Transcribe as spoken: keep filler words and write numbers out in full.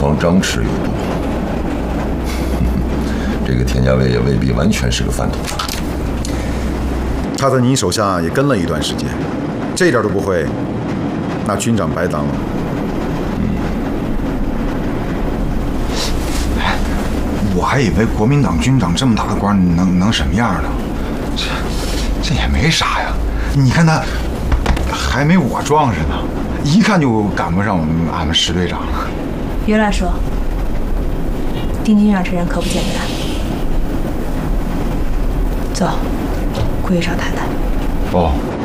方张弛有度。这个田家卫也未必完全是个饭桶。 他在您手下也跟了一段时间，这点都不会，那军长白当了。 嗯。哎，我还以为国民党军长这么大的官能能什么样呢？这这也没啥呀。你看他还没我壮实呢，一看就赶不上我们俺们石队长了。 别乱说，丁军长这人可不简单。走，回去找太太。 哦。